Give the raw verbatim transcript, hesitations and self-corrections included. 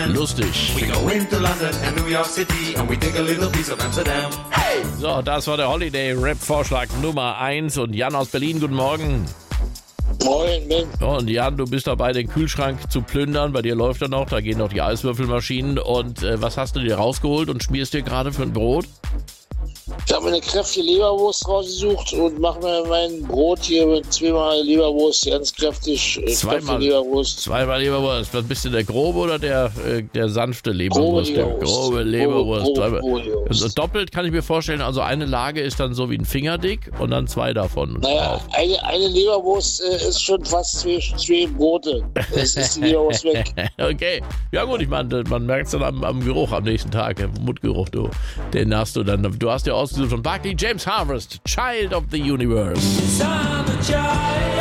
Lustig. We go into London and New York City and we take a little piece of Amsterdam. Hey! So, das war der Holiday-Rap-Vorschlag Nummer eins. Und Jan aus Berlin, guten Morgen. Moin, Ben. Und Jan, du bist dabei, den Kühlschrank zu plündern. Bei dir läuft er noch, da gehen noch die Eiswürfelmaschinen. Und äh, was hast du dir rausgeholt und schmierst dir gerade für ein Brot? Ich habe mir eine kräftige Leberwurst rausgesucht und mache mir mein Brot hier mit zweimal Leberwurst, ganz kräftig. äh, Zweimal kräftige Leberwurst. Zweimal Leberwurst. Was bist du, der grobe oder der, äh, der sanfte Leberwurst? Grobe Der Leberwurst. grobe Leberwurst. Grobe, Zweimal- grobe Leberwurst. Also doppelt kann ich mir vorstellen, also eine Lage ist dann so wie ein Finger dick und dann zwei davon. Naja, eine, eine Leberwurst äh, ist schon fast zwei, zwei Brote. Es ist die Leberwurst weg. Okay, ja gut, ich meine, man merkt es dann am, am Geruch am nächsten Tag, im Mundgeruch, du. Den hast du dann, du hast ja ausgesucht von Barclay James Harvest, Child of the Universe. I'm a child.